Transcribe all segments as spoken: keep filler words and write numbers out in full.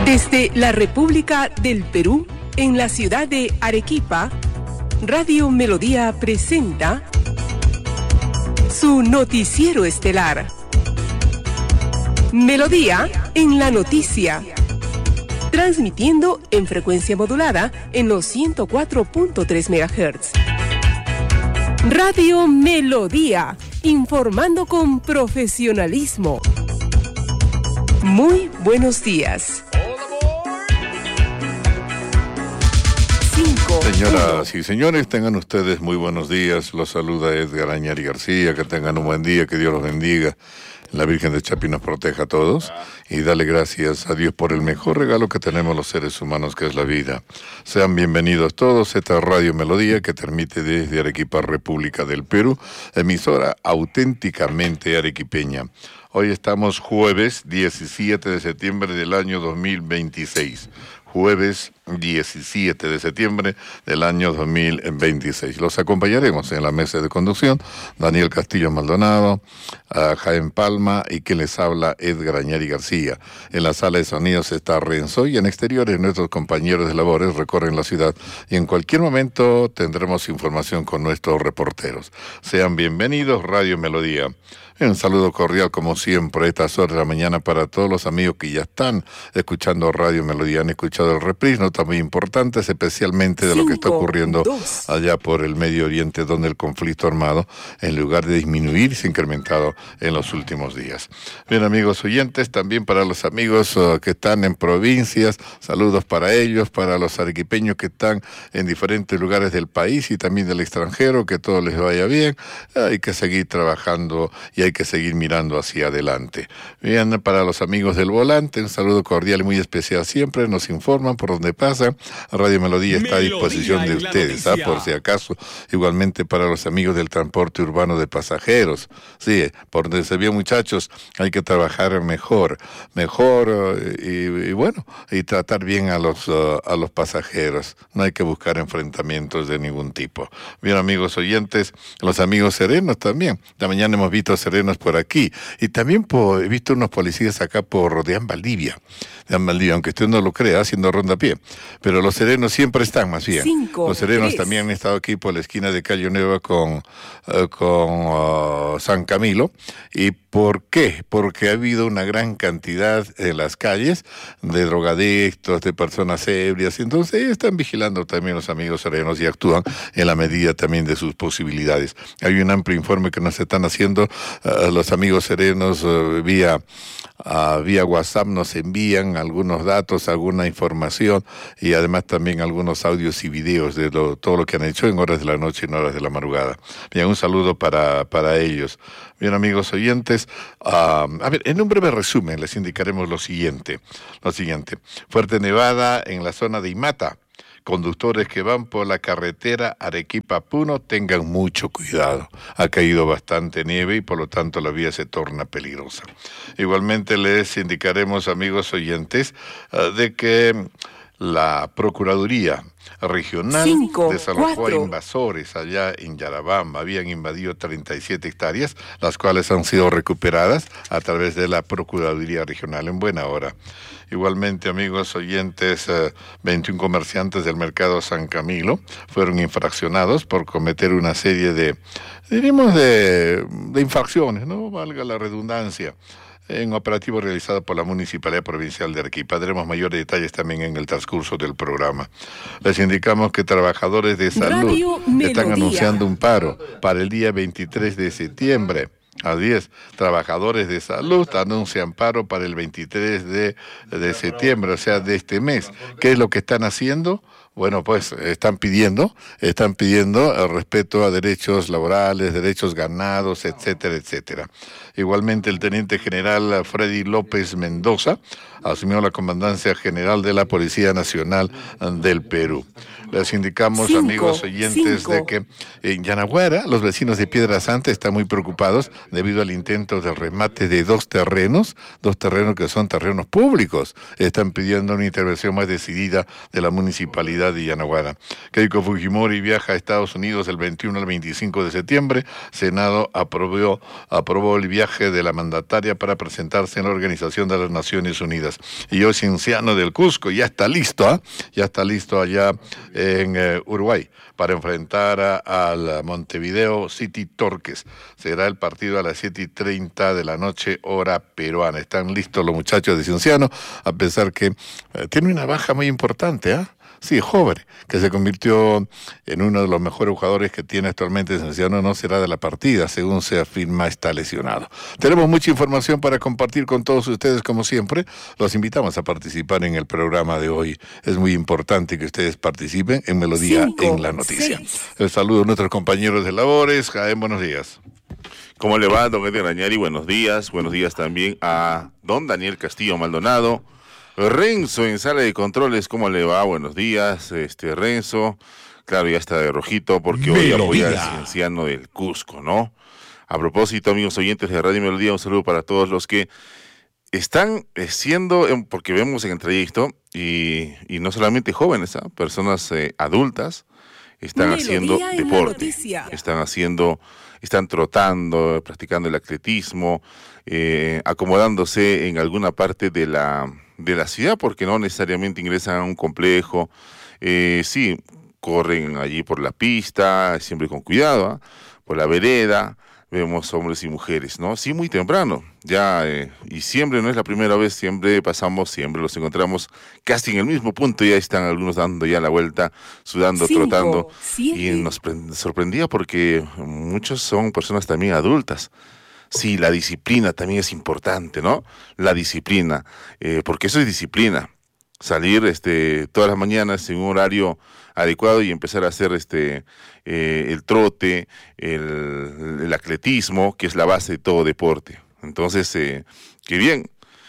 Desde la República del Perú, en la ciudad de Arequipa, Radio Melodía presenta su noticiero estelar. Melodía en la noticia. Transmitiendo en frecuencia modulada en los ciento cuatro punto tres megahertz. Radio Melodía, informando con profesionalismo. Muy buenos días. Señoras y señores, tengan ustedes muy buenos días. Los saluda Edgar Añari García. Que tengan un buen día, que Dios los bendiga. La Virgen de Chapí nos proteja a todos y dale gracias a Dios por el mejor regalo que tenemos los seres humanos, que es la vida. Sean bienvenidos todos. Esta es Radio Melodía, que transmite desde Arequipa, República del Perú, emisora auténticamente arequipeña. Hoy estamos jueves diecisiete de septiembre del año dos mil veintiséis. Jueves diecisiete de septiembre del año dos mil veintiséis. Los acompañaremos en la mesa de conducción, Daniel Castillo Maldonado, uh, Jaén Palma y quien les habla, Edgar Añari García. En la sala de sonidos está Renzo y en exteriores nuestros compañeros de labores recorren la ciudad y en cualquier momento tendremos información con nuestros reporteros. Sean bienvenidos, Radio Melodía. Un saludo cordial, como siempre, a estas horas de la mañana para todos los amigos que ya están escuchando Radio Melodía, han escuchado el reprise, notas muy importantes, especialmente de lo que está ocurriendo allá por el Medio Oriente, donde el conflicto armado, en lugar de disminuir, se ha incrementado en los últimos días. Bien, amigos oyentes, también para los amigos uh, que están en provincias, saludos para ellos, para los arequipeños que están en diferentes lugares del país y también del extranjero, que todo les vaya bien. Hay que seguir trabajando y hay que seguir mirando hacia adelante. Bien, para los amigos del volante, un saludo cordial y muy especial siempre, nos informan por donde pasa. Radio Melodía está a disposición de ustedes, ¿ah? Por si acaso. Igualmente para los amigos del transporte urbano de pasajeros. Sí, por donde se vio, muchachos, hay que trabajar mejor, mejor y, y bueno, y tratar bien a los, uh, a los pasajeros. No hay que buscar enfrentamientos de ningún tipo. Bien, amigos oyentes, los amigos serenos también. De mañana hemos visto serenos por aquí y también por, he visto unos policías acá por Deán Valdivia, Deán Valdivia, aunque usted no lo crea, haciendo ronda a pie, pero los serenos siempre están más bien. Cinco, los serenos tres. También han estado aquí por la esquina de Calle Nueva con, uh, con uh, San Camilo. ¿Y por qué? Porque ha habido una gran cantidad en las calles de drogadictos, de personas ebrias, y entonces ellos están vigilando también los amigos serenos y actúan en la medida también de sus posibilidades. Hay un amplio informe que nos están haciendo uh, los amigos serenos uh, vía, uh, vía WhatsApp, nos envían algunos datos, alguna información y además también algunos audios y videos de lo, todo lo que han hecho en horas de la noche y en horas de la madrugada. Bien, un saludo para, para ellos. Bien, amigos oyentes, uh, a ver, en un breve resumen les indicaremos lo siguiente, lo siguiente. Fuerte nevada en la zona de Imata. Conductores que van por la carretera Arequipa-Puno, tengan mucho cuidado. Ha caído bastante nieve y por lo tanto la vía se torna peligrosa. Igualmente les indicaremos, amigos oyentes, uh, de que la Procuraduría Regional Cinco, desalojó cuatro. a invasores allá en Yarabamba. Habían invadido treinta y siete hectáreas, las cuales han sido recuperadas a través de la Procuraduría Regional en buena hora. Igualmente, amigos oyentes, eh, veintiún comerciantes del mercado San Camilo fueron infraccionados por cometer una serie de, diríamos, de, de infracciones, ¿no? Valga la redundancia, en operativo realizado por la Municipalidad Provincial de Arequipa. Tendremos mayores detalles también en el transcurso del programa. Les indicamos que trabajadores de salud están anunciando un paro para el día veintitrés de septiembre. A diez trabajadores de salud anuncian paro para el veintitrés de septiembre, o sea, de este mes. ¿Qué es lo que están haciendo? Bueno, pues están pidiendo, están pidiendo el respeto a derechos laborales, derechos ganados, etcétera, etcétera. Igualmente, el teniente general Freddy López Mendoza asumió la comandancia general de la Policía Nacional del Perú. Les indicamos, cinco, amigos oyentes, cinco. de que en Yanaguara, los vecinos de Piedra Santa están muy preocupados debido al intento de remate de dos terrenos, dos terrenos que son terrenos públicos. Están pidiendo una intervención más decidida de la municipalidad Universidad de Yanaguara. Keiko Fujimori viaja a Estados Unidos el veintiuno al veinticinco de septiembre. Senado aprobó, aprobó el viaje de la mandataria para presentarse en la Organización de las Naciones Unidas. Y yo, Cienciano del Cusco, ya está listo, ¿eh? Ya está listo allá en eh, Uruguay para enfrentar a, al Montevideo City Torques. Será el partido a las siete y treinta de la noche, hora peruana. Están listos los muchachos de Cienciano, a pesar que eh, tiene una baja muy importante, ¿ah? ¿eh? Sí, joven, que se convirtió en uno de los mejores jugadores que tiene actualmente Cienciano, no será de la partida, según se afirma, está lesionado. Tenemos mucha información para compartir con todos ustedes, como siempre. Los invitamos a participar en el programa de hoy. Es muy importante que ustedes participen en Melodía Cinco, en la Noticia. Seis. El saludo a nuestros compañeros de labores. Jaén, buenos días. ¿Cómo le va, don Edgar Añari? Buenos días. Buenos días también a don Daniel Castillo Maldonado. Renzo en sala de controles, ¿cómo le va? Buenos días, este Renzo. Claro, ya está de rojito porque Melodía. Hoy apoya al Cienciano del Cusco, ¿no? A propósito, amigos oyentes de Radio Melodía, un saludo para todos los que están siendo, porque vemos en el trayecto, y, y no solamente jóvenes, ¿eh? personas eh, adultas, están Melodía haciendo deporte, están haciendo, están trotando, practicando el atletismo, eh, acomodándose en alguna parte de la... de la ciudad, porque no necesariamente ingresan a un complejo. Eh, sí, corren allí por la pista, siempre con cuidado, ¿eh? por la vereda, vemos hombres y mujeres, ¿no? Sí, muy temprano, ya, eh, y siempre, no es la primera vez, siempre pasamos, siempre los encontramos casi en el mismo punto, ya están algunos dando ya la vuelta, sudando, Cinco, trotando, siete. Y nos sorprendía porque muchos son personas también adultas. Sí, la disciplina también es importante, ¿no? La disciplina, eh, porque eso es disciplina. Salir este, todas las mañanas en un horario adecuado y empezar a hacer este eh, el trote, el, el atletismo, que es la base de todo deporte. Entonces, eh, qué bien.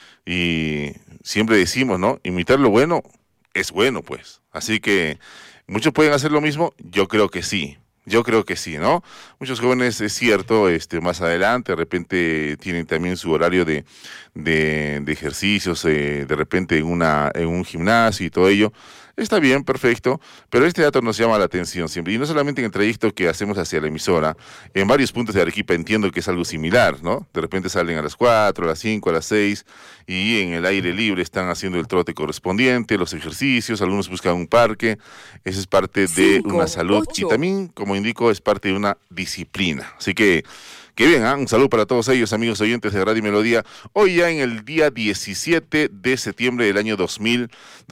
Y siempre decimos, ¿no? Imitar lo bueno es bueno, pues. Así que, ¿muchos pueden hacer lo mismo? Yo creo que sí. Yo creo que sí, ¿no? Muchos jóvenes, es cierto, este, más adelante, de repente tienen también su horario de, de, de ejercicios, eh, de repente en, una, en un gimnasio y todo ello. Está bien, perfecto, pero este dato nos llama la atención siempre, y no solamente en el trayecto que hacemos hacia la emisora, en varios puntos de Arequipa entiendo que es algo similar, ¿no? De repente salen a las cuatro, a las cinco, a las seis, y en el aire libre están haciendo el trote correspondiente, los ejercicios, algunos buscan un parque, eso es parte de Cinco, una salud, ocho. Y también, como indico, es parte de una disciplina, así que... Qué bien, ¿eh? Un saludo para todos ellos, amigos oyentes de Radio Melodía. Hoy ya en el día diecisiete de septiembre del año dos mil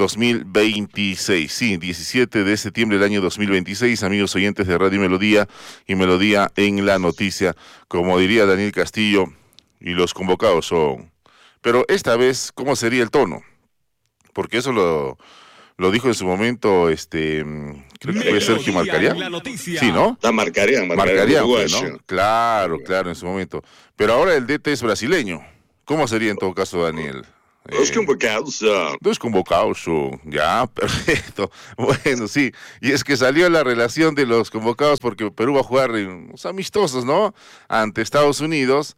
veintiséis. Sí, diecisiete de septiembre del año dos mil veintiséis, amigos oyentes de Radio Melodía y Melodía en la Noticia. Como diría Daniel Castillo, y los convocados son... Pero esta vez, ¿cómo sería el tono? Porque eso lo... Lo dijo en su momento, este, creo que fue Sergio Marcarián. Sí, ¿no? Ah, Marcarián, Marcarián, fue, ¿no? Claro, claro, en su momento. Pero ahora el D T es brasileño. ¿Cómo sería en todo caso, Daniel? Dos eh, convocados. Uh... Dos convocados, uh, ya, perfecto. Bueno, sí, y es que salió la relación de los convocados porque Perú va a jugar en los amistosos, ¿no? Ante Estados Unidos,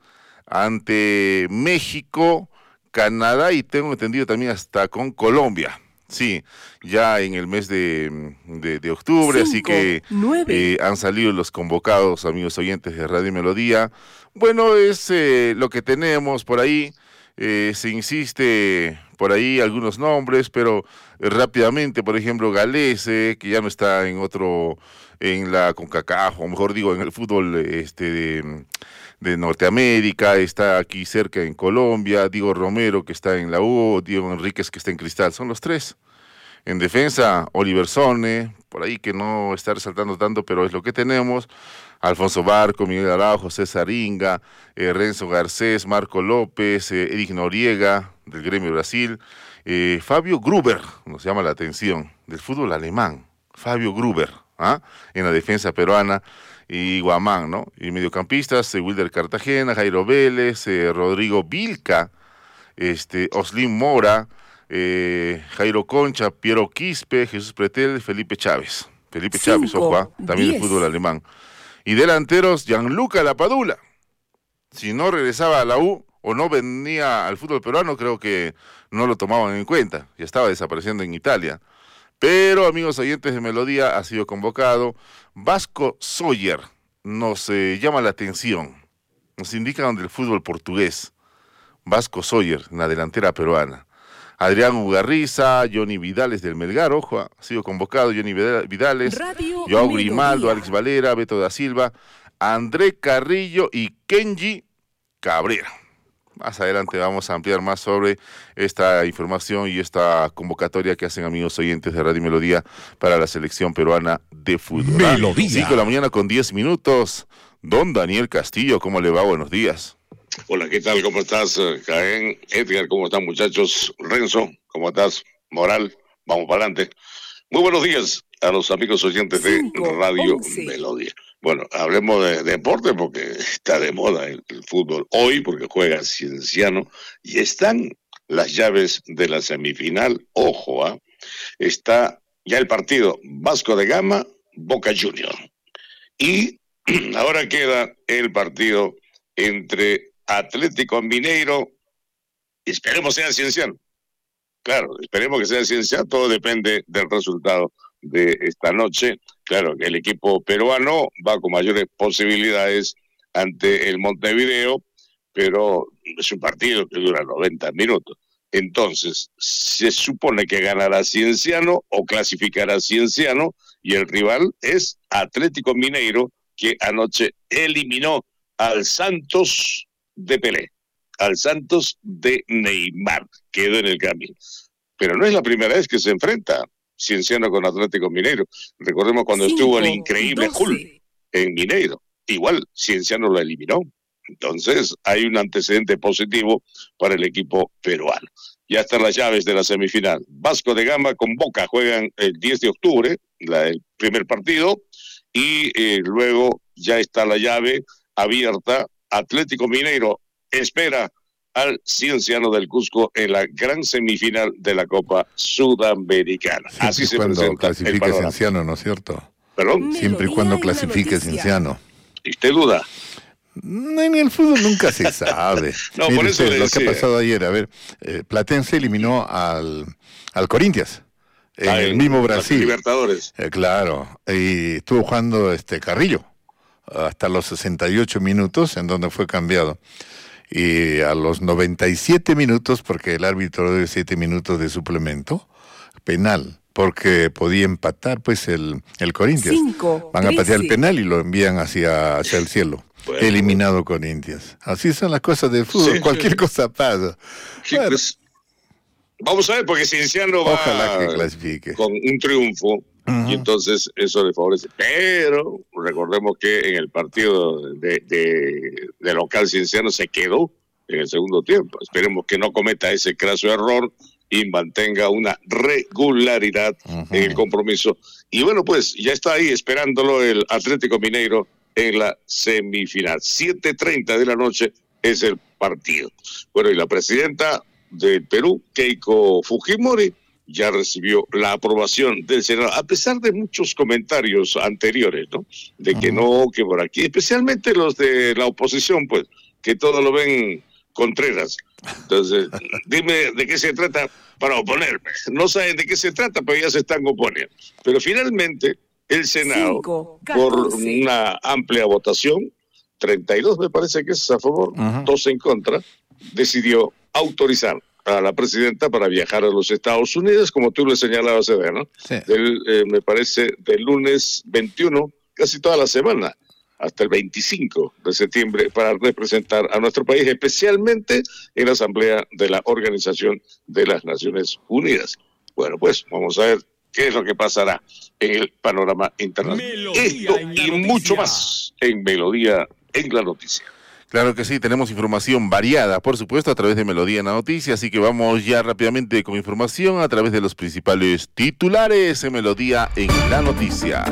ante México, Canadá y tengo entendido también hasta con Colombia. Sí, ya en el mes de, de, de octubre, Cinco, así que eh, han salido los convocados, amigos oyentes de Radio Melodía. Bueno, es eh, lo que tenemos por ahí, eh, se insiste por ahí algunos nombres, pero eh, rápidamente, por ejemplo, Galese, que ya no está en otro, en la CONCACAF, o mejor digo, en el fútbol este de... de Norteamérica, está aquí cerca en Colombia, Diego Romero que está en la U, Diego Enríquez que está en Cristal, son los tres. En defensa, Oliver Sone, por ahí que no está resaltando tanto, pero es lo que tenemos. Alfonso Barco, Miguel Araujo, César Inga, eh, Renzo Garcés, Marco López, eh, Eric Noriega, del Gremio Brasil, eh, Fabio Gruber, nos llama la atención, del fútbol alemán, Fabio Gruber, ¿ah? En la defensa peruana, y Guamán, ¿no? Y mediocampistas, eh, Wilder Cartagena, Jairo Vélez, eh, Rodrigo Vilca, este, Oslin Mora, eh, Jairo Concha, Piero Quispe, Jesús Pretel, Felipe Chávez. Felipe Cinco, Chávez, ojo, ¿ah? También diez. El fútbol alemán. Y delanteros, Gianluca Lapadula. Si no regresaba a la U o no venía al fútbol peruano, creo que no lo tomaban en cuenta. Ya estaba desapareciendo en Italia. Pero, amigos oyentes de Melodía, ha sido convocado Vasco Soyer. Nos eh, llama la atención, nos indican del fútbol portugués. Vasco Soyer, en la delantera peruana. Adrián Ugarriza, Johnny Vidales del Melgar, ojo, ha sido convocado Johnny Vidales, Joao Grimaldo, Alex Valera, Beto da Silva, André Carrillo y Kenji Cabrera. Más adelante vamos a ampliar más sobre esta información y esta convocatoria que hacen amigos oyentes de Radio Melodía para la selección peruana de fútbol. Melodía. cinco de la mañana con diez minutos. Don Daniel Castillo, ¿cómo le va? Buenos días. Hola, ¿qué tal? ¿Cómo estás, Caen? Edgar, ¿cómo están, muchachos? Renzo, ¿cómo estás? Moral, vamos para adelante. Muy buenos días a los amigos oyentes de Radio Melodía. Bueno, hablemos de, de deporte porque está de moda el, el fútbol hoy, porque juega Cienciano y están las llaves de la semifinal. Ojo, ¿ah? ¿eh? Está ya el partido Vasco de Gama, Boca Juniors. Y ahora queda el partido entre Atlético Mineiro, esperemos sea Cienciano. Claro, esperemos que sea Cienciano, todo depende del resultado de esta noche. Claro, el equipo peruano va con mayores posibilidades ante el Montevideo, pero es un partido que dura noventa minutos. Entonces, se supone que ganará Cienciano o clasificará Cienciano, y el rival es Atlético Mineiro, que anoche eliminó al Santos de Pelé, al Santos de Neymar, quedó en el camino. Pero no es la primera vez que se enfrenta Cienciano con Atlético Mineiro. Recordemos cuando Cinco, estuvo el increíble Hulk en Mineiro. Igual Cienciano lo eliminó. Entonces hay un antecedente positivo para el equipo peruano. Ya están las llaves de la semifinal. Vasco de Gama con Boca juegan el diez de octubre, la, el primer partido, y eh, luego ya está la llave abierta. Atlético Mineiro espera al Cienciano del Cusco en la gran semifinal de la Copa Sudamericana. Siempre Así se cuando presenta clasifique el Cienciano, ¿no es cierto? ¿Perdón? Siempre y cuando clasifique Cienciano. ¿Y usted duda? No, en el fútbol nunca se sabe. No, Mire por eso usted, le lo que decía. ha pasado ayer, a ver, eh, Platense eliminó al, al Corinthians en Ah, el en mismo las Brasil. Libertadores. Eh, claro, y estuvo jugando este Carrillo hasta los sesenta y ocho minutos, en donde fue cambiado. Y a los noventa y siete minutos, porque el árbitro dio siete minutos de suplemento, penal, porque podía empatar pues el, el Corinthians. Cinco, Van a patear el trece. penal y lo envían hacia, hacia el cielo. Bueno. Eliminado Corinthians. Así son las cosas del fútbol, Sí, cualquier sí. cosa pasa. Sí, Bueno, pues, vamos a ver, porque Cienciano va ojalá que clasifique. con un triunfo, Ujú. y entonces eso le favorece. Pero recordemos que en el partido de, de, de local Cienciano se quedó en el segundo tiempo. Esperemos que no cometa ese craso error y mantenga una regularidad Ujú. en el compromiso. Y bueno, pues ya está ahí esperándolo el Atlético Mineiro en la semifinal. siete treinta de la noche es el partido. Bueno, y la presidenta del Perú, Keiko Fujimori, ya recibió la aprobación del Senado, a pesar de muchos comentarios anteriores, ¿no? De que no, que por aquí, especialmente los de la oposición, pues, que todo lo ven Contreras. Entonces, dime de qué se trata para oponerme. No saben de qué se trata, pero ya se están oponiendo. Pero finalmente, el Senado, Cinco, por catorce. una amplia votación, treinta y dos me parece que es a favor, Ujú. dos en contra, decidió autorizar a la presidenta para viajar a los Estados Unidos, como tú le señalabas, Eder, ¿no? Sí. Del, eh, me parece del lunes veintiuno, casi toda la semana, hasta el veinticinco de septiembre, para representar a nuestro país, especialmente en la Asamblea de la Organización de las Naciones Unidas. Bueno, pues vamos a ver qué es lo que pasará en el panorama internacional. Melodía Esto en la y noticia. mucho más en Melodía en la Noticia. Claro que sí, tenemos información variada, por supuesto, a través de Melodía en la Noticia, así que vamos ya rápidamente con información a través de los principales titulares en Melodía en la Noticia.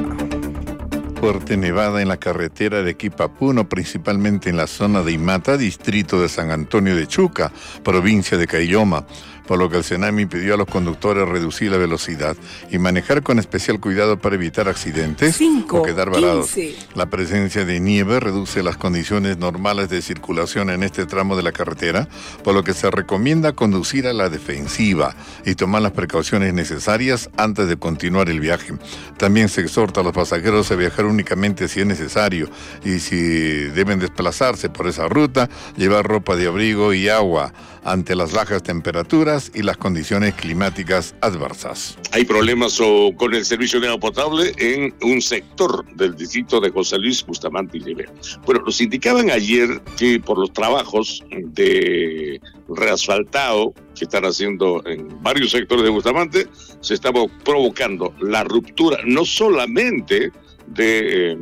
Fuerte nevada en la carretera de Quipapuno, principalmente en la zona de Imata, distrito de San Antonio de Chuca, provincia de Caylloma. por lo que el Senami pidió a los conductores reducir la velocidad y manejar con especial cuidado para evitar accidentes cinco, o quedar varados. quince. La presencia de nieve reduce las condiciones normales de circulación en este tramo de la carretera, por lo que se recomienda conducir a la defensiva y tomar las precauciones necesarias antes de continuar el viaje. También se exhorta a los pasajeros a viajar únicamente si es necesario y si deben desplazarse por esa ruta, llevar ropa de abrigo y agua ante las bajas temperaturas y las condiciones climáticas adversas. Hay problemas o, con el servicio de agua potable en un sector del distrito de José Luis Bustamante y Rivera. Bueno, nos indicaban ayer que por los trabajos de reasfaltado que están haciendo en varios sectores de Bustamante, se estaba provocando la ruptura no solamente de eh,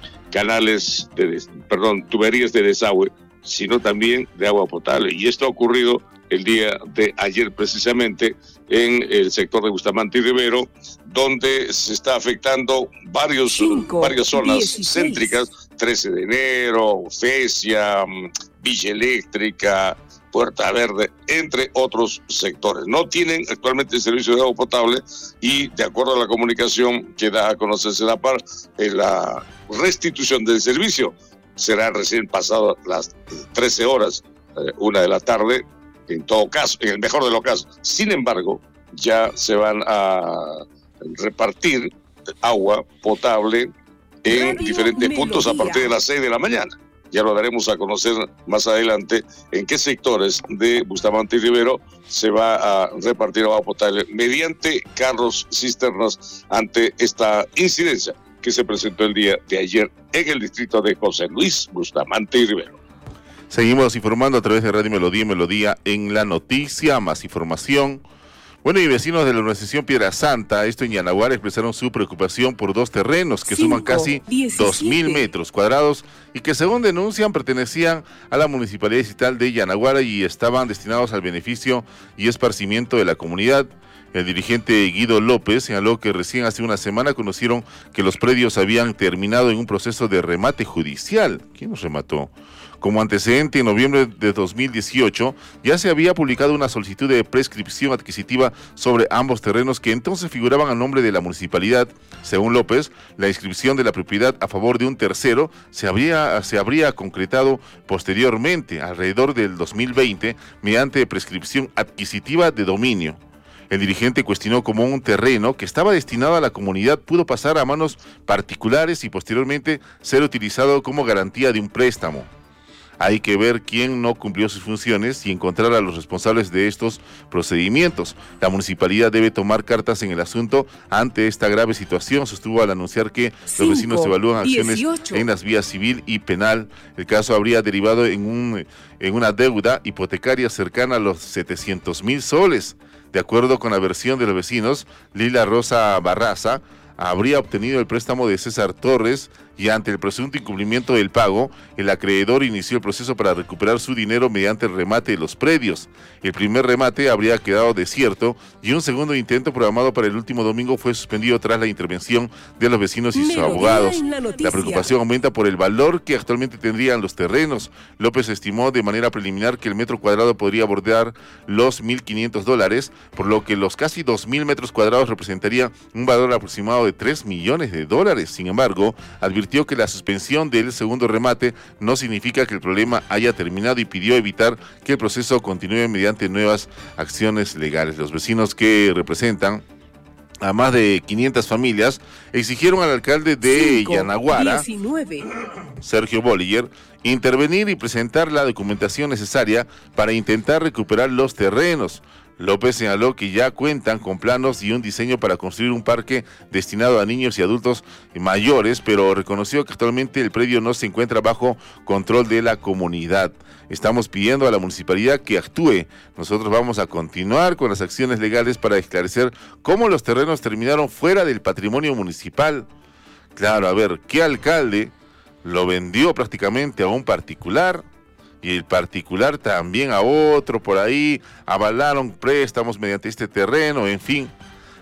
canales, de, perdón, tuberías de desagüe, sino también de agua potable. Y esto ha ocurrido el día de ayer precisamente en el sector de Bustamante y Rivero, donde se está afectando varios, Cinco, varias zonas dieciséis. céntricas, trece de enero, Fesia, Villa Eléctrica, Puerta Verde, entre otros sectores. No tienen actualmente el servicio de agua potable y, de acuerdo a la comunicación que da a conocer Sedapar, eh, la restitución del servicio será recién pasado las trece horas, eh, una de la tarde, en todo caso, en el mejor de los casos. Sin embargo, ya se van a repartir agua potable en Radio diferentes Melodía. puntos a partir de las seis de la mañana. Ya lo daremos a conocer más adelante en qué sectores de Bustamante y Rivero se va a repartir agua potable mediante carros cisternas ante esta incidencia que se presentó el día de ayer en el distrito de José Luis Bustamante y Rivero. Seguimos informando a través de Radio Melodía y Melodía en la noticia, más información. Bueno, y vecinos de la urbanización Piedra Santa, esto en Yanaguara, expresaron su preocupación por dos terrenos que Cinco, suman casi diecisiete. dos mil metros cuadrados y que, según denuncian, pertenecían a la Municipalidad Distrital de Yanaguara y estaban destinados al beneficio y esparcimiento de la comunidad. El dirigente Guido López señaló que recién hace una semana conocieron que los predios habían terminado en un proceso de remate judicial. ¿Quién los remató? Como antecedente, en noviembre de dos mil dieciocho ya se había publicado una solicitud de prescripción adquisitiva sobre ambos terrenos que entonces figuraban a nombre de la municipalidad. Según López, la inscripción de la propiedad a favor de un tercero se habría, se habría concretado posteriormente, alrededor del dos mil veinte, mediante prescripción adquisitiva de dominio. El dirigente cuestionó cómo un terreno que estaba destinado a la comunidad pudo pasar a manos particulares y posteriormente ser utilizado como garantía de un préstamo. Hay que ver quién no cumplió sus funciones y encontrar a los responsables de estos procedimientos. La municipalidad debe tomar cartas en el asunto ante esta grave situación, sostuvo al anunciar que Cinco, los vecinos evalúan acciones dieciocho. en las vías civil y penal. El caso habría derivado en, un, en una deuda hipotecaria cercana a los setecientos mil soles. De acuerdo con la versión de los vecinos, Lila Rosa Barraza habría obtenido el préstamo de César Torres y ante el presunto incumplimiento del pago, el acreedor inició el proceso para recuperar su dinero mediante el remate de los predios. El primer remate habría quedado desierto y un segundo intento programado para el último domingo fue suspendido tras la intervención de los vecinos y sus Melodía abogados. en la noticia. La preocupación aumenta por el valor que actualmente tendrían los terrenos. López estimó de manera preliminar que el metro cuadrado podría bordar los mil quinientos dólares, por lo que los casi dos mil metros cuadrados representarían un valor aproximado de tres millones de dólares. Sin embargo, advirtió que la suspensión del segundo remate no significa que el problema haya terminado y pidió evitar que el proceso continúe mediante nuevas acciones legales. Los vecinos que representan a más de quinientas familias exigieron al alcalde de Cinco, Yanaguara, diecinueve. Sergio Bolliger, intervenir y presentar la documentación necesaria para intentar recuperar los terrenos. López señaló que ya cuentan con planos y un diseño para construir un parque destinado a niños y adultos mayores, pero reconoció que actualmente el predio no se encuentra bajo control de la comunidad. Estamos pidiendo a la municipalidad que actúe. Nosotros vamos a continuar con las acciones legales para esclarecer cómo los terrenos terminaron fuera del patrimonio municipal. Claro, a ver, ¿qué alcalde lo vendió prácticamente a un particular? Y el particular también a otro por ahí, avalaron préstamos mediante este terreno, en fin.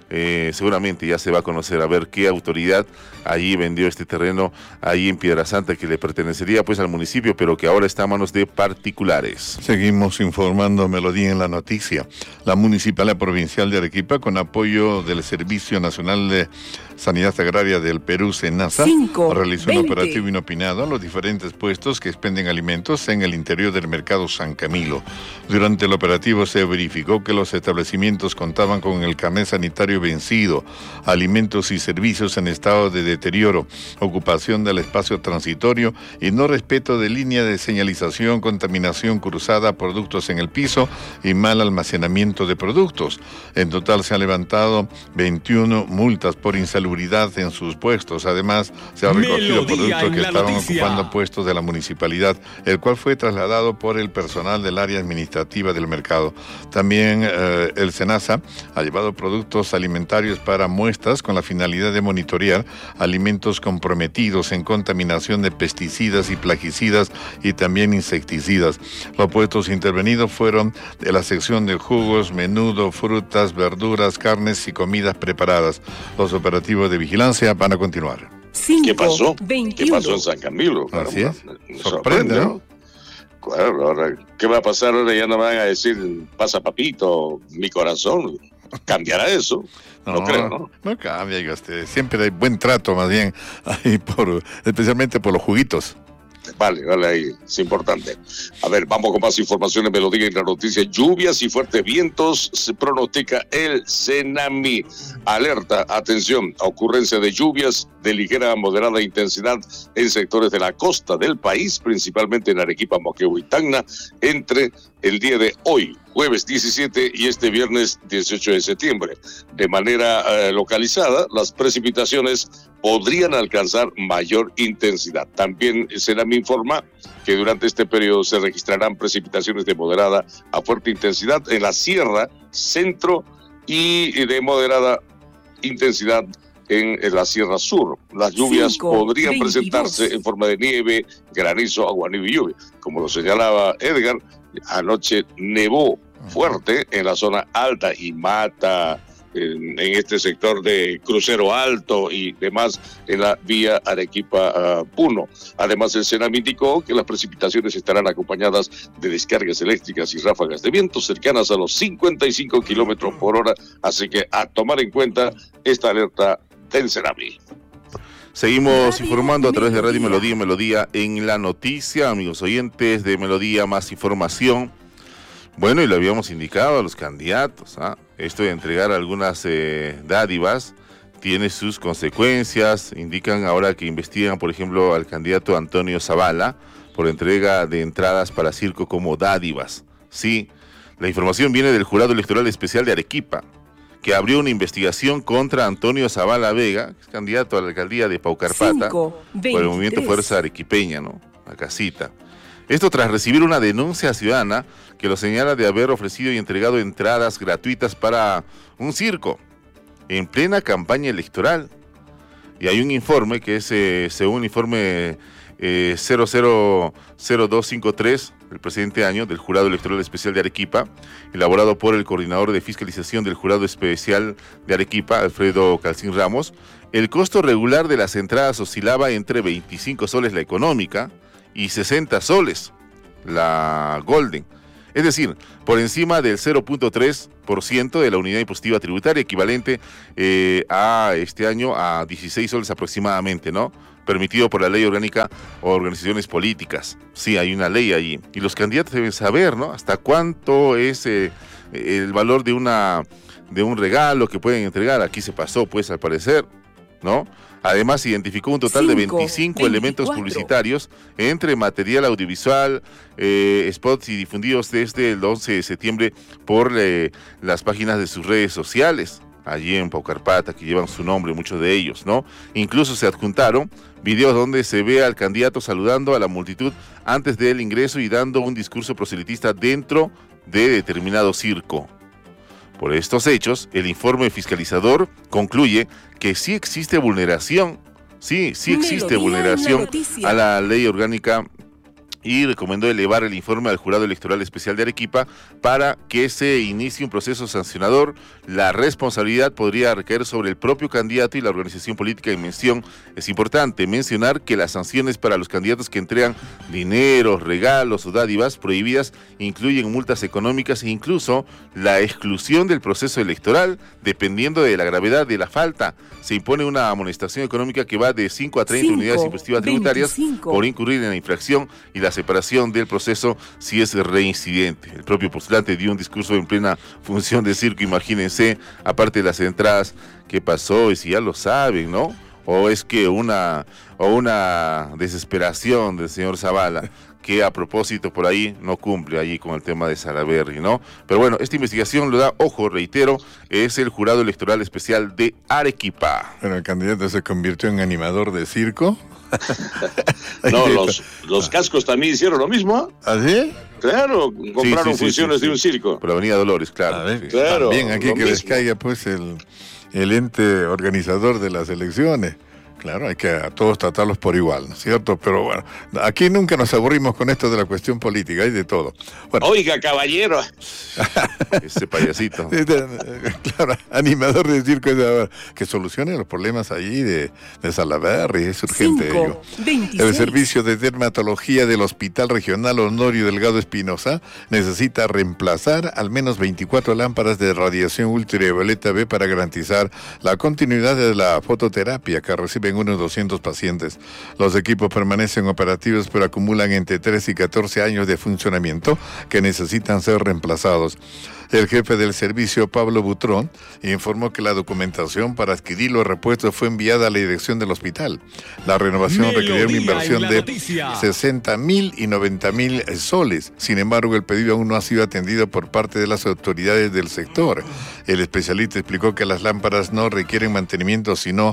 Eh, seguramente ya se va a conocer a ver qué autoridad allí vendió este terreno allí en Piedrasanta que le pertenecería pues al municipio, pero que ahora está a manos de particulares. Seguimos informando Melodía en la noticia. La Municipalidad Provincial de Arequipa, con apoyo del Servicio Nacional de Sanidad Agraria del Perú, SENASA, Cinco, realizó veinte. un operativo inopinado a los diferentes puestos que expenden alimentos en el interior del mercado San Camilo. Durante el operativo se verificó que los establecimientos contaban con el carnet sanitario vencido, alimentos y servicios en estado de deterioro, ocupación del espacio transitorio y no respeto de línea de señalización, contaminación cruzada, productos en el piso y mal almacenamiento de productos. En total se han levantado veintiuna multas por insalubridad en sus puestos. Además, se han recogido productos que estaban ocupando puestos de la municipalidad, el cual fue trasladado por el personal del área administrativa del mercado. También eh, el SENASA ha llevado productos alimentarios para muestras con la finalidad de monitorear alimentos comprometidos en contaminación de pesticidas y plaguicidas y también insecticidas. Los puestos intervenidos fueron de la sección de jugos, menudo, frutas, verduras, carnes y comidas preparadas. Los operativos de vigilancia van a continuar. Cinco, ¿Qué pasó? veintiuno. ¿Qué pasó en San Camilo? Así es. Me Sorprende, sorprende, ¿no? ¿no? Claro, ahora, ¿qué va a pasar ahora? Ya no van a decir, pasa papito, mi corazón. ¿Cambiará eso? No, no creo, ¿no? No cambia, oiga usted. Siempre hay buen trato, más bien, ahí por, especialmente por los juguitos. Vale, vale, ahí es importante. A ver, vamos con más informaciones. Me lo diga en la noticia. Lluvias y fuertes vientos se pronostica el Senami. Alerta, atención, ocurrencia de lluvias de ligera a moderada intensidad en sectores de la costa del país, principalmente en Arequipa, Moquegua y Tacna, entre el día de hoy, jueves diecisiete, y este viernes dieciocho de septiembre. De manera eh, localizada, las precipitaciones podrían alcanzar mayor intensidad. También Senami informa que durante este periodo se registrarán precipitaciones de moderada a fuerte intensidad en la sierra, centro y de moderada intensidad en, en la sierra sur. Las lluvias Cinco, podrían veintidós. presentarse en forma de nieve, granizo, aguanieve y lluvia. Como lo señalaba Edgar, anoche nevó fuerte en la zona alta y Mata, en, en este sector de Crucero Alto y demás en la vía Arequipa-Puno. Además, el Senami indicó que las precipitaciones estarán acompañadas de descargas eléctricas y ráfagas de viento cercanas a los cincuenta y cinco kilómetros por hora, así que a tomar en cuenta esta alerta del Senami. Seguimos Radio informando a través de Radio Melodía. Melodía, Melodía en la noticia, amigos oyentes de Melodía, más información. Bueno, y lo habíamos indicado a los candidatos, ¿ah? Esto de entregar algunas eh, dádivas tiene sus consecuencias. Indican ahora que investigan, por ejemplo, al candidato Antonio Zavala por entrega de entradas para circo como dádivas. Sí, la información viene del Jurado Electoral Especial de Arequipa, que abrió una investigación contra Antonio Zavala Vega, que es candidato a la alcaldía de Paucarpata, Cinco, por el movimiento Fuerza Arequipeña, ¿no? La casita. Esto tras recibir una denuncia ciudadana que lo señala de haber ofrecido y entregado entradas gratuitas para un circo en plena campaña electoral. Y hay un informe que es, eh, según el informe eh, cero cero cero dos cinco tres del presente año del Jurado Electoral Especial de Arequipa, elaborado por el coordinador de fiscalización del Jurado Especial de Arequipa, Alfredo Calcín Ramos. El costo regular de las entradas oscilaba entre veinticinco soles la económica y sesenta soles la Golden, es decir, por encima del cero punto tres por ciento de la unidad impositiva tributaria, equivalente eh, a este año a dieciséis soles aproximadamente, ¿no? Permitido por la ley orgánica o organizaciones políticas. Sí, hay una ley allí. Y los candidatos deben saber, ¿no? Hasta cuánto es eh, el valor de una de un regalo que pueden entregar. Aquí se pasó, pues, al parecer, ¿no? Además, identificó un total Cinco, de veinticinco elementos veinticuatro. publicitarios entre material audiovisual, eh, spots y difundidos desde el once de septiembre por eh, las páginas de sus redes sociales, allí en Paucarpata, que llevan su nombre, muchos de ellos, ¿no? Incluso se adjuntaron videos donde se ve al candidato saludando a la multitud antes del ingreso y dando un discurso proselitista dentro de determinado circo. Por estos hechos, el informe fiscalizador concluye que sí existe vulneración, sí, sí existe Melodía en la vulneración noticia. a la ley orgánica y recomendó elevar el informe al Jurado Electoral Especial de Arequipa para que se inicie un proceso sancionador. La responsabilidad podría recaer sobre el propio candidato y la organización política en mención. Es importante mencionar que las sanciones para los candidatos que entregan dinero, regalos o dádivas prohibidas incluyen multas económicas e incluso la exclusión del proceso electoral, dependiendo de la gravedad de la falta. Se impone una amonestación económica que va de cinco a treinta cinco, unidades impositivas tributarias veinticinco. por incurrir en la infracción y la separación del proceso si es reincidente. El propio postulante dio un discurso en plena función de circo, imagínense, aparte de las entradas, qué pasó y si ya lo saben, ¿no? O es que una, o una desesperación del señor Zavala, que a propósito por ahí no cumple allí con el tema de Salaverry, ¿no? Pero bueno, esta investigación lo da, ojo, reitero, es el Jurado Electoral Especial de Arequipa. Bueno, el candidato se convirtió en animador de circo. No, los, los cascos también hicieron lo mismo. ¿Ah, sí? Claro, compraron Sí, sí, sí, funciones sí, sí. de un circo. Por la Avenida Dolores, claro. A ver, Sí. Claro, también aquí lo que les mismo. caiga pues el, el ente organizador de las elecciones. Claro, hay que a todos tratarlos por igual, ¿no es cierto? Pero bueno, aquí nunca nos aburrimos con esto de la cuestión política, hay de todo. Bueno, Oiga, caballero. Ese payasito. claro, animador de circo, que solucione los problemas allí de, de Salaverry, es urgente cinco, ello. veintiséis. El servicio de dermatología del Hospital Regional Honorio Delgado Espinosa necesita reemplazar al menos veinticuatro lámparas de radiación ultravioleta B para garantizar la continuidad de la fototerapia que reciben unos doscientos pacientes. Los equipos permanecen operativos pero acumulan entre tres y catorce años de funcionamiento que necesitan ser reemplazados. El jefe del servicio, Pablo Butrón, informó que la documentación para adquirir los repuestos fue enviada a la dirección del hospital. La renovación requería una inversión de sesenta mil y noventa mil soles. Sin embargo, el pedido aún no ha sido atendido por parte de las autoridades del sector. El especialista explicó que las lámparas no requieren mantenimiento, sino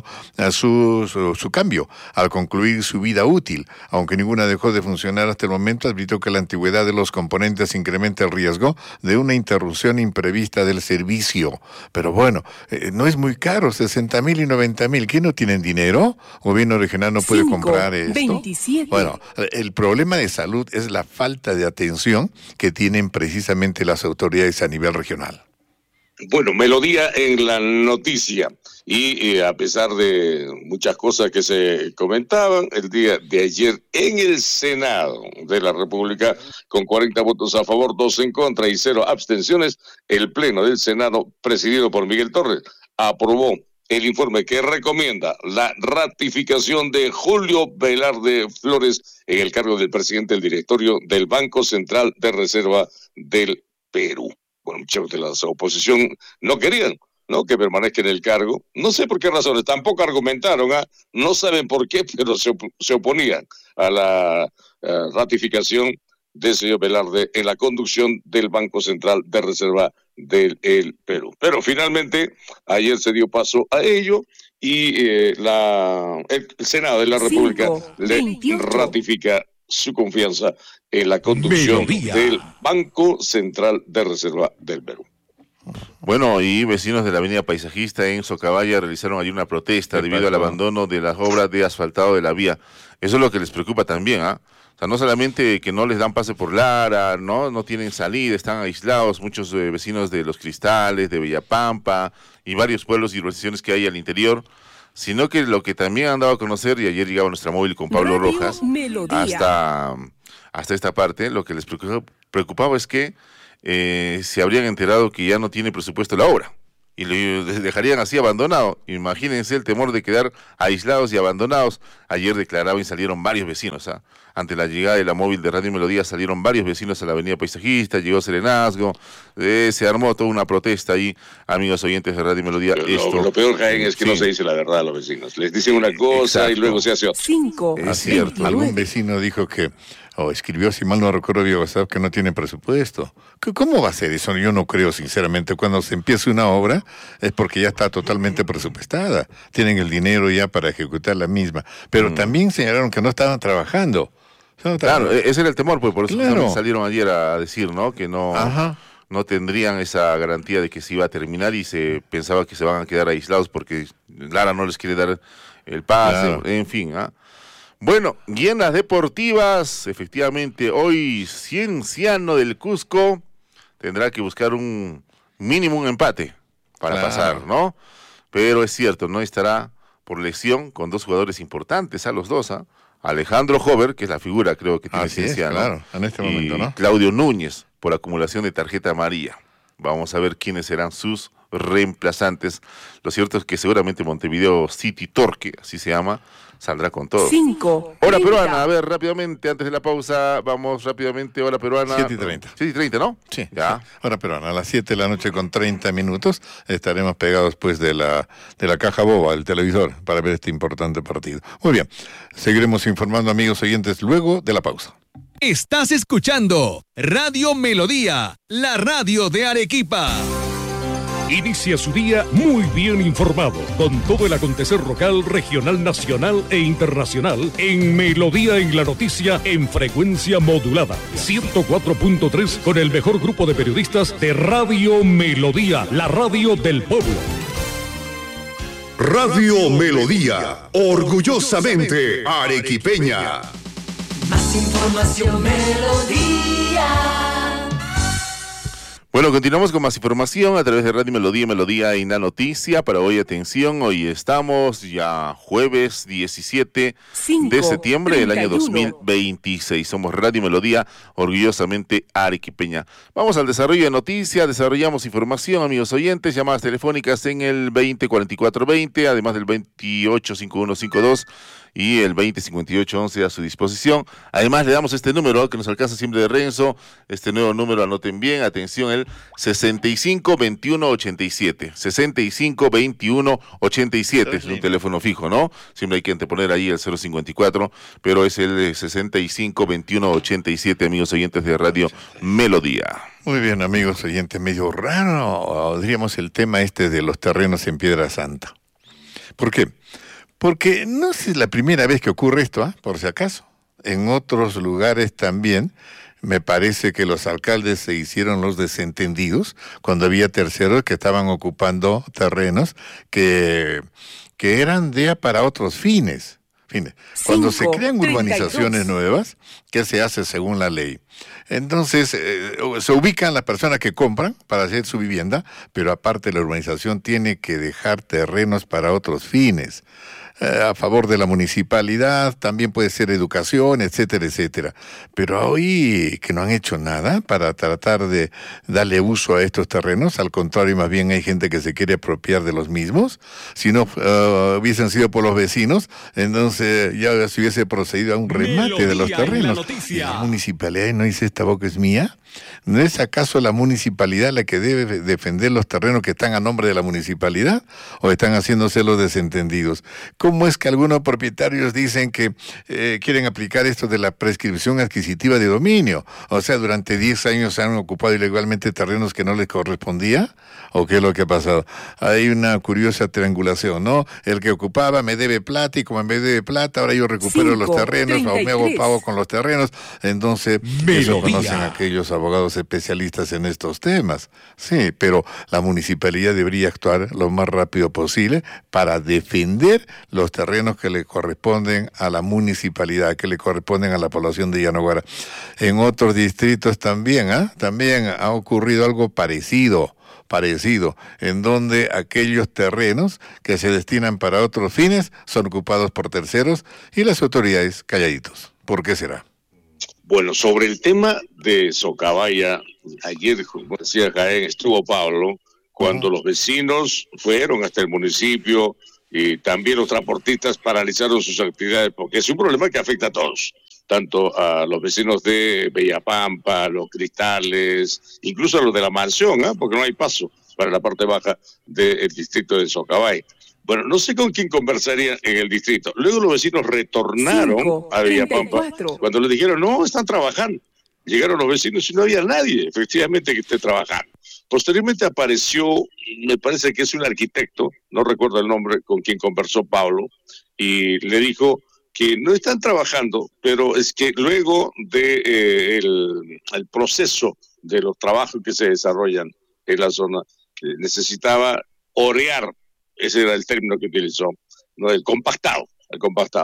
su, su, su cambio al concluir su vida útil. Aunque ninguna dejó de funcionar hasta el momento, advirtió que la antigüedad de los componentes incrementa el riesgo de una interrupción imprevista del servicio. Pero bueno, eh, no es muy caro, sesenta mil y noventa mil. ¿Quién no tienen dinero? ¿Gobierno regional no puede cinco, comprar esto? veintisiete. Bueno, el problema de salud es la falta de atención que tienen precisamente las autoridades a nivel regional. Bueno, Melodía en la noticia. Y eh, a pesar de muchas cosas que se comentaban, el día de ayer en el Senado de la República, con cuarenta votos a favor, dos en contra y cero abstenciones, el Pleno del Senado, presidido por Miguel Torres, aprobó el informe que recomienda la ratificación de Julio Velarde Flores en el cargo del presidente del directorio del Banco Central de Reserva del Perú. Bueno, muchos de la oposición no querían, ¿no?, que permanezca en el cargo. No sé por qué razones, tampoco argumentaron, ¿eh? No saben por qué, pero se, op se oponían a la uh, ratificación del señor Velarde en la conducción del Banco Central de Reserva del el Perú. Pero finalmente, ayer se dio paso a ello y eh, la, el, el Senado de la República cinco, le veintiocho. ratifica su confianza en la conducción Melodía. del Banco Central de Reserva del Perú. Bueno, y vecinos de la avenida Paisajista en Socabaya realizaron allí una protesta debido pasó? al abandono de las obras de asfaltado de la vía. Eso es lo que les preocupa también, ¿ah? ¿eh? O sea, no solamente que no les dan pase por Lara, no, no tienen salida, están aislados muchos eh, vecinos de Los Cristales, de Villapampa y varios pueblos y urbanizaciones que hay al interior, sino que lo que también han dado a conocer, y ayer llegaba nuestra móvil con Pablo Radio Rojas, Melodía. hasta, hasta esta parte, lo que les preocupaba, preocupaba es que eh, se habrían enterado que ya no tiene presupuesto la obra y le dejarían así abandonado. Imagínense el temor de quedar aislados y abandonados. Ayer declaraban y salieron varios vecinos, ¿ah? Ante la llegada de la móvil de Radio Melodía salieron varios vecinos a la avenida Paisajista, llegó Serenazgo, eh, se armó toda una protesta ahí, amigos oyentes de Radio Melodía. Lo, esto, lo peor, Jaén, es que sí. no se dice la verdad a los vecinos. Les dicen una cosa Exacto. y luego se hace otra. cinco, Es cierto. Algún veintinueve. vecino dijo que, o escribió, si mal no recuerdo, vía WhatsApp, que no tiene presupuesto. ¿Cómo va a ser eso? Yo no creo, sinceramente. Cuando se empieza una obra es porque ya está totalmente presupuestada. Tienen el dinero ya para ejecutar la misma. Pero mm. también señalaron que no estaban trabajando. No, claro, ese era el temor, pues por eso claro. también salieron ayer a decir, ¿no? Que no, Ajá. no tendrían esa garantía de que se iba a terminar y se pensaba que se van a quedar aislados porque Lara no les quiere dar el pase, Claro. en fin, ¿ah? Bueno, y en las deportivas, efectivamente, hoy Cienciano del Cusco tendrá que buscar un mínimo un empate para claro. pasar, ¿no? Pero es cierto, no estará por lesión con dos jugadores importantes, a los dos, ¿ah? ¿eh? Alejandro Hover, que es la figura creo que tiene Cienciano, claro, en este y momento, ¿no? Claudio Núñez, por acumulación de tarjeta amarilla. Vamos a ver quiénes serán sus reemplazantes. Lo cierto es que seguramente Montevideo City Torque, así se llama, saldrá con todo. Cinco. Hora treinta. peruana, a ver, rápidamente, antes de la pausa, vamos rápidamente, hora peruana. siete y treinta. siete y treinta, ¿no? Sí, ya. Sí. Hora peruana, a las siete de la noche con treinta minutos estaremos pegados pues de la, de la caja boba, del televisor, para ver este importante partido. Muy bien, seguiremos informando, amigos oyentes, luego de la pausa. Estás escuchando Radio Melodía, la radio de Arequipa. Inicia su día muy bien informado, con todo el acontecer local, regional, nacional e internacional, en Melodía en la Noticia, en frecuencia modulada, ciento cuatro punto tres, con el mejor grupo de periodistas de Radio Melodía, la radio del pueblo. Radio Melodía, orgullosamente arequipeña. Más información, Melodía. Bueno, continuamos con más información a través de Radio Melodía, Melodía en la Noticia. Para hoy, atención, hoy estamos ya jueves diecisiete de septiembre del año dos mil veintiséis. Somos Radio Melodía, orgullosamente arequipeña. Vamos al desarrollo de noticias, desarrollamos información, amigos oyentes, llamadas telefónicas en el veinte cuarenta y cuatro veinte, además del veintiocho cincuenta y uno cincuenta y dos y el veinte cincuenta y ocho once a su disposición. Además, le damos este número que nos alcanza siempre de Renzo, este nuevo número, anoten bien, atención, el sesenta y cinco veintiuno ochenta y siete, sesenta y cinco veintiuno ochenta y siete, es un teléfono fijo, ¿no? Siempre hay que anteponer ahí el cero cincuenta y cuatro, pero es el sesenta y cinco veintiuno ochenta y siete, amigos oyentes de Radio Melodía. Muy bien, amigos oyentes, medio raro, diríamos, el tema este de los terrenos en Piedra Santa. ¿Por qué? Porque no es la primera vez que ocurre esto, ¿eh? Por si acaso. En otros lugares también, me parece que los alcaldes se hicieron los desentendidos cuando había terceros que estaban ocupando terrenos que, que eran de para otros fines. Fines. Cuando se crean urbanizaciones nuevas, ¿qué se hace según la ley? Entonces, eh, se ubican las personas que compran para hacer su vivienda, pero aparte la urbanización tiene que dejar terrenos para otros fines. Eh, a favor de la municipalidad, también puede ser educación, etcétera, etcétera. Pero hoy que no han hecho nada para tratar de darle uso a estos terrenos, al contrario, más bien hay gente que se quiere apropiar de los mismos. Si no uh, hubiesen sido por los vecinos, entonces ya se hubiese procedido a un remate Melodía de los terrenos. ¿Y la municipalidad no dice esta boca es mía? ¿No es acaso la municipalidad la que debe defender los terrenos que están a nombre de la municipalidad? ¿O están haciéndose los desentendidos? ¿Cómo es que algunos propietarios dicen que eh, quieren aplicar esto de la prescripción adquisitiva de dominio? O sea, durante diez años se han ocupado ilegalmente terrenos que no les correspondía. ¿O qué es lo que ha pasado? Hay una curiosa triangulación, ¿no? El que ocupaba me debe plata y como me debe plata, ahora yo recupero Cinco, los terrenos o me hago pago con los terrenos. Entonces, Melodía. Eso conocen aquellos abogados especialistas en estos temas. Sí, pero la municipalidad debería actuar lo más rápido posible para defender los terrenos que le corresponden a la municipalidad, que le corresponden a la población de Yanaguara. En otros distritos también, ¿ah? ¿eh? También ha ocurrido algo parecido. parecido, en donde aquellos terrenos que se destinan para otros fines son ocupados por terceros y las autoridades calladitos. ¿Por qué será? Bueno, sobre el tema de Socabaya, ayer, como decía Jaén, estuvo Pablo, cuando uh-huh. los vecinos fueron hasta el municipio y también los transportistas paralizaron sus actividades, porque es un problema que afecta a todos, tanto a los vecinos de Bellapampa, a los Cristales, incluso a los de la mansión, ¿eh? Porque no hay paso para la parte baja del distrito de Socabaya. Bueno, no sé con quién conversaría en el distrito. Luego los vecinos retornaron Cinco, a Bellapampa cuando les dijeron, no, están trabajando. Llegaron los vecinos y no había nadie, efectivamente, que esté trabajando. Posteriormente apareció, me parece que es un arquitecto, no recuerdo el nombre, con quien conversó Pablo, y le dijo que no están trabajando, pero es que luego de eh, el, el proceso de los trabajos que se desarrollan en la zona, eh, necesitaba orear, ese era el término que utilizó, no el compactado, el compactado.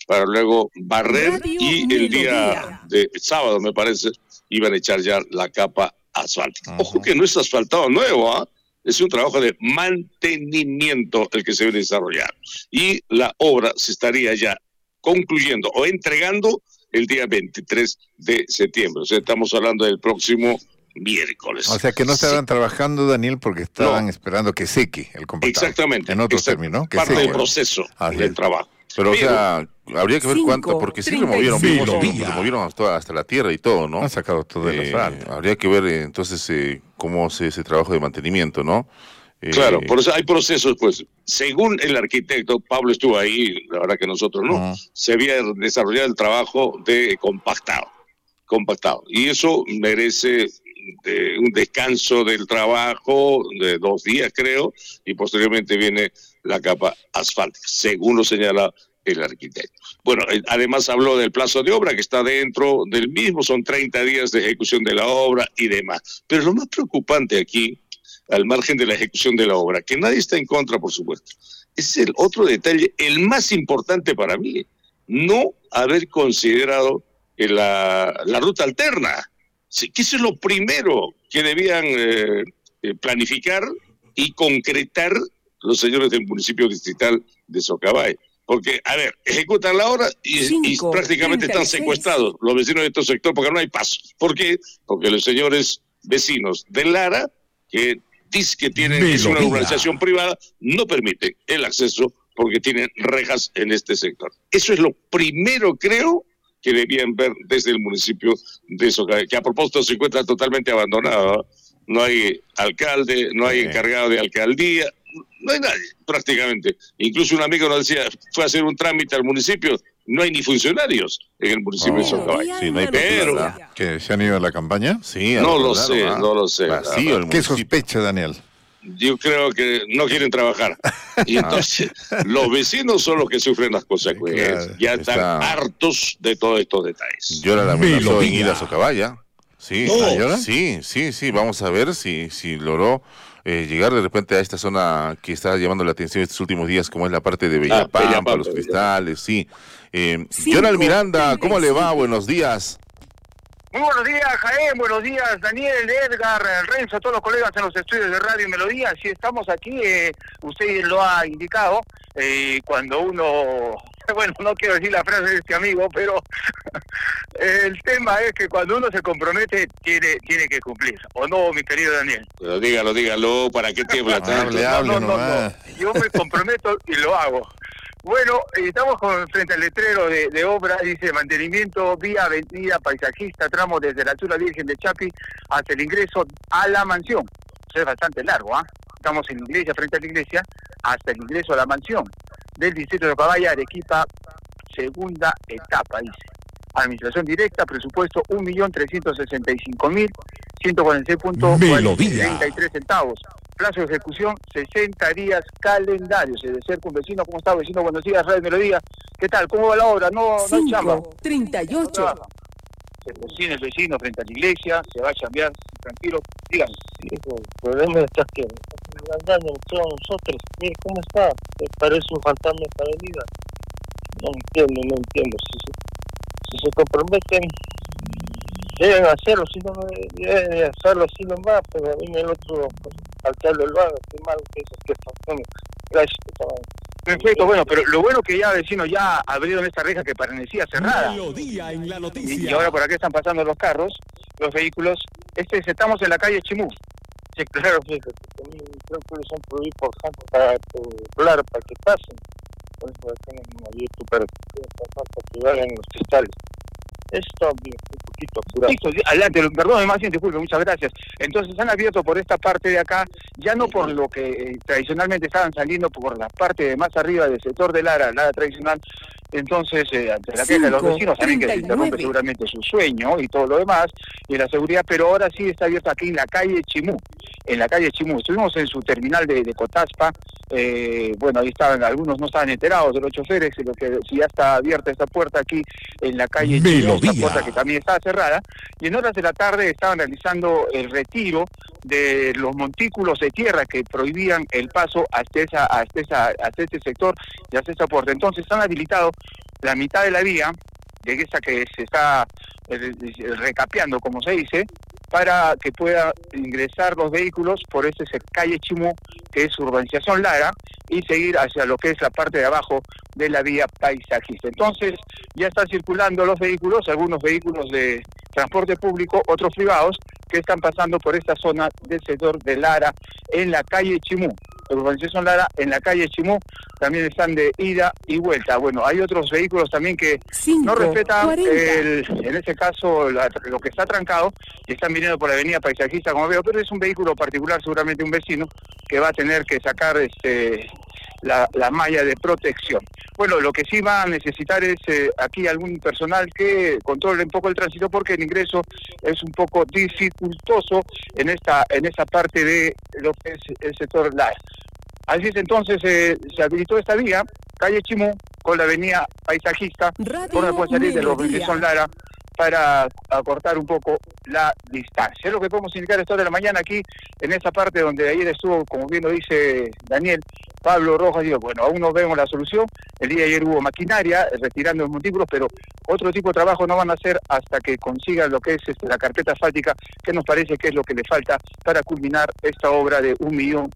para luego barrer Radio y el Melodía. día de sábado, me parece, iban a echar ya la capa asfáltica. Ajá. Ojo que no es asfaltado nuevo, ¿ah? Es un trabajo de mantenimiento el que se viene desarrollando. Y la obra se estaría ya concluyendo o entregando el día veintitrés de septiembre. O sea, estamos hablando del próximo miércoles. O sea que no estaban Sí. trabajando, Daniel, porque estaban No. esperando que seque el compactado. Exactamente. En otros exact- términos, ¿no? Que parte seque. del proceso Así del es. trabajo. Pero, o Pero- sea, habría que ver Cinco, cuánto, porque sí treinta y removieron, cinco. vimos, Melodía. removieron hasta, hasta la tierra y todo, ¿no? Han sacado todo el Eh, asfalto. habría que ver eh, entonces eh, cómo se ese trabajo de mantenimiento, ¿no? Eh, Claro, por eso hay procesos, pues, según el arquitecto, Pablo estuvo ahí, la verdad que nosotros no, Ujú. se había desarrollado el trabajo de compactado, compactado, y eso merece de un descanso del trabajo de dos días, creo, y posteriormente viene la capa asfáltica, según lo señala el arquitecto. Bueno, eh, además habló del plazo de obra que está dentro del mismo, son treinta días de ejecución de la obra y demás. Pero lo más preocupante aquí, al margen de la ejecución de la obra, que nadie está en contra, por supuesto, es el otro detalle, el más importante para mí, no haber considerado eh, la, la ruta alterna, sí, que eso es lo primero que debían eh, eh, planificar y concretar los señores del municipio distrital de Socabay. Porque, a ver, ejecutan la obra y, y Cinco, prácticamente están treinta y seis. secuestrados los vecinos de este sector porque no hay paso. ¿Por qué? Porque los señores vecinos de Lara, que dice que tienen es una Melodía. urbanización privada, no permiten el acceso porque tienen rejas en este sector. Eso es lo primero, creo, que debían ver desde el municipio de Socabay, que a propósito se encuentra totalmente abandonado. No hay alcalde, no hay Sí. encargado de alcaldía, no hay nadie prácticamente. Incluso un amigo nos decía, fue a hacer un trámite al municipio, no hay ni funcionarios en el municipio Oh. de Socabay. Sí, no hay Pero- posibilidad. ¿Que se han ido a la campaña? Sí, No lo claro, sé, ah. no lo sé. Vacío el ¿Qué municipio. sospecha, Daniel? Yo creo que no quieren trabajar. Y entonces los vecinos son los que sufren las consecuencias. Claro, Ya están está- hartos de todos estos detalles. Llora la amenazó en Melodía. ir a Socabaya. Sí, No. ¿Ah, llora? sí, sí, sí, vamos a ver si, si logró eh, llegar de repente a esta zona que está llamando la atención estos últimos días, como es la parte de Bellapampa, Bellapampa, los Bellapampa. cristales, sí. Eh, Cinco, Jonal Miranda, ¿cómo le va? treinta y siete. Buenos días. Muy buenos días, Jaén, buenos días, Daniel, Edgar, Renzo, todos los colegas en los estudios de Radio Melodía. Si estamos aquí, eh, usted lo ha indicado, eh, cuando uno, bueno, no quiero decir la frase de este amigo, pero el tema es que cuando uno se compromete, tiene tiene que cumplir, ¿o no, mi querido Daniel? Pero dígalo, dígalo, ¿para qué tiembla tanto? Hable, hable no, no, no, nomás. yo me comprometo y lo hago. Bueno, eh, estamos con, frente al letrero de, de obra, dice mantenimiento vía avenida paisajista, tramo desde la Chula Virgen de Chapi hasta el ingreso a la mansión. Eso es bastante largo, ¿ah? Estamos en la iglesia, frente a la iglesia, hasta el ingreso a la mansión del distrito de Caballa, Arequipa, segunda etapa, dice. Administración directa, presupuesto un millón trescientos sesenta y cinco mil ciento cuarenta y seis punto Melodía. treinta y tres centavos. Plazo de ejecución, sesenta días calendario. Se de cerca un vecino. ¿Cómo está, vecino? Buenos días, Radio Melodía. ¿Qué tal? ¿Cómo va la obra? No, no hay chamba. Cinco, treinta y ocho. Se cocina el vecino frente a la iglesia, se va a chambear tranquilo. Díganme. Sí, el problema está que andando todos nosotros. Mire cómo está, me parece un fantasma esta avenida. No entiendo, no entiendo. Si se, si se comprometen, deben hacerlo, si no, no deben hacerlo así nomás, pero a mí el otro pues, alcalde lo haga, qué malo que es, que fantasma. Gracias, que estaban. Perfecto, bueno, pero lo bueno que ya vecinos ya abrieron esta reja que parecía cerrada. Melodía en la Y, noticia. y ahora por aquí están pasando los carros, los vehículos. Este es- estamos en la calle Chimú. Sí, claro, fíjate, que a mí creo que son prohibidos por ejemplo para hablar, para que pasen. Por eso tienen abierto para que para que vayan los cristales. Esto bien, un poquito apurado. Listo, sí, adelante, perdón, más bien, disculpe, muchas gracias. Entonces han abierto por esta parte de acá, ya no por lo que eh, tradicionalmente estaban saliendo por la parte de más arriba del sector de Lara, Lara tradicional. Entonces, eh, ante la queja de los Cinco, vecinos, saben que se treinta y interrumpe nueve. seguramente su sueño y todo lo demás, y la seguridad, pero ahora sí está abierto aquí en la calle Chimú, en la calle Chimú. Estuvimos en su terminal de, de Cotaspa, eh, bueno, ahí estaban, algunos no estaban enterados de los choferes, de lo que si ya está abierta esta puerta aquí en la calle Chimú, esta Melodía. puerta que también estaba cerrada, y en horas de la tarde estaban realizando el retiro de los montículos de tierra que prohibían el paso hasta esa, hasta esa, hasta este sector y hasta esa puerta. Entonces han habilitado la mitad de la vía, de esa que se está eh, recapeando, como se dice, para que pueda ingresar los vehículos por esa calle Chimú, que es urbanización Lara, y seguir hacia lo que es la parte de abajo de la vía paisajista. Entonces, ya están circulando los vehículos, algunos vehículos de transporte público, otros privados, que están pasando por esta zona del sector de Lara, en la calle Chimú. La urbanización Lara, en la calle Chimú, también están de ida y vuelta. Bueno, hay otros vehículos también que cinco, no respetan, el, en ese caso, la, lo que está trancado, y están viniendo por la avenida paisajista, como veo, pero es un vehículo particular, seguramente un vecino, que va a tener que sacar este la, la malla de protección. Bueno, lo que sí va a necesitar es eh, aquí algún personal que controle un poco el tránsito, porque el ingreso es un poco dificultoso en esta en esa parte de lo que es el sector Lara. Así es, entonces eh, se habilitó esta vía, calle Chimú, con la avenida paisajista, por donde puede salir de la urbanización Lara, para acortar un poco la distancia. Es lo que podemos indicar a esta hora de la mañana aquí, en esa parte donde ayer estuvo, como bien lo dice Daniel, Pablo Rojas. Digo, bueno, aún no vemos la solución. El día de ayer hubo maquinaria, retirando los montículos, pero otro tipo de trabajo no van a hacer hasta que consigan lo que es este, la carpeta asfáltica, que nos parece que es lo que le falta para culminar esta obra de un millón,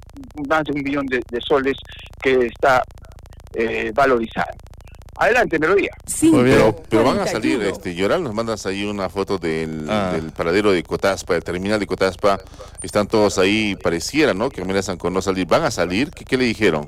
más de un millón de, de soles que está eh, valorizada. Adelante, Melodía. Sí, pero, pero van a salir, este, Yoral, nos mandas ahí una foto del, ah. del paradero de Cotaspa, del terminal de Cotaspa. Están todos ahí, pareciera, ¿no? Que amenazan con no salir. ¿Van a salir? ¿Qué, qué le dijeron?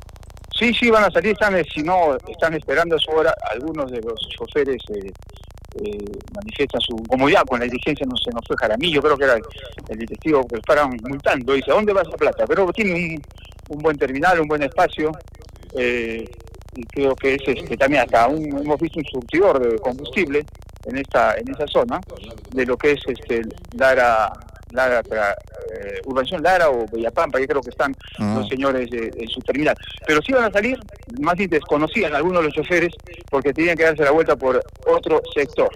Sí, sí, van a salir. Están, si no, están esperando a su hora. Algunos de los choferes eh, eh, manifiestan su comodidad con la diligencia. No se nos fue Jaramillo, creo que era el, el detective que estaban multando. Dice, ¿a dónde va esa plata? Pero tiene un, un buen terminal, un buen espacio. Eh, y creo que es este, también hasta un, hemos visto un surtidor de combustible en esta en esa zona de lo que es este Lara, Lara eh, Urbanización Lara o Bellapampa, que creo que están uh-huh. los señores de, de su terminal. Pero sí van a salir, más bien desconocían algunos de los choferes, porque tenían que darse la vuelta por otro sector.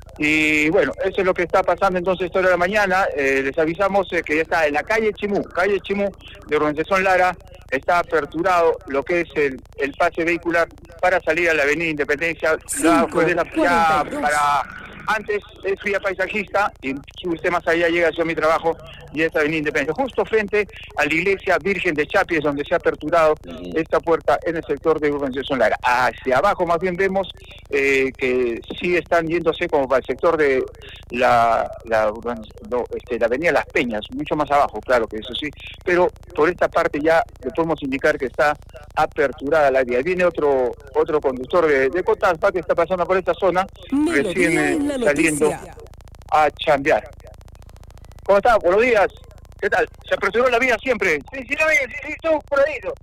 Y bueno, eso es lo que está pasando entonces esta hora de la mañana. Eh, les avisamos eh, que ya está en la calle Chimú, calle Chimú de Urbanización Lara, está aperturado lo que es el, el pase vehicular para salir a la avenida Independencia. La, pues, la, ya, para antes es vía paisajista, y si usted más allá llega hacia mi trabajo y es avenida Independencia, justo frente a la iglesia Virgen de Chapi, es donde se ha aperturado esta puerta en el sector de Urbanización Lara. Hacia abajo más bien vemos eh, que sí están yéndose como para el sector de la, la, no, este, la avenida Las Peñas, mucho más abajo, claro que eso sí, pero por esta parte ya le podemos indicar que está aperturada la vía. Viene otro otro conductor de, de Cotaspa que está pasando por esta zona, recién eh, saliendo a chambear. ¿Cómo está? Buenos días. ¿Qué tal? ¿Se apresuró la vía siempre? Sí, sí, no, sí, sí, estuvo apuradito.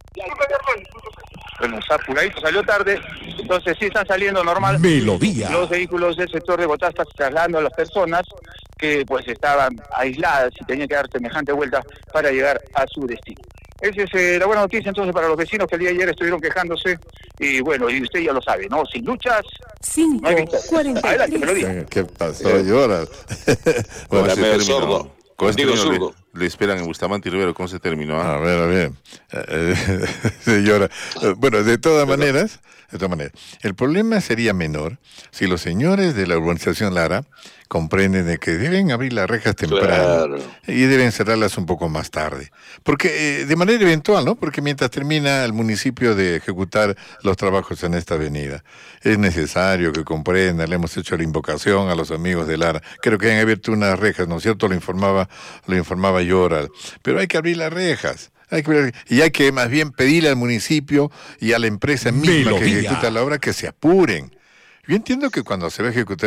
Bueno, está apuradito, salió tarde, entonces sí están saliendo normal. Melodía. Los vehículos del sector de Cotaspa trasladando a las personas que pues estaban aisladas y tenían que dar semejante vuelta para llegar a su destino. Esa es eh, la buena noticia entonces para los vecinos que el día de ayer estuvieron quejándose, y bueno, y usted ya lo sabe, ¿no? Sin luchas, cinco, no hay victoria. Adelante, Melodía. ¿Qué pasó, Llora? Bueno, se terminó. Con este le, le esperan en Bustamante y Rivero. ¿Cómo se terminó? A ver, a ver. Eh, señora, bueno, de todas maneras, de todas maneras, el problema sería menor si los señores de la urbanización Lara comprenden de que deben abrir las rejas temprano, claro, y deben cerrarlas un poco más tarde. Porque, eh, de manera eventual, ¿no? Porque mientras termina el municipio de ejecutar los trabajos en esta avenida, es necesario que comprendan. Le hemos hecho la invocación a los amigos de Lara. Creo que han abierto unas rejas, ¿no es cierto? Lo informaba, lo informaba Yoral. Pero hay que abrir las rejas. Hay que, y hay que más bien pedirle al municipio y a la empresa misma Melodía. que ejecuta la obra que se apuren. Yo entiendo que cuando se va a ejecutar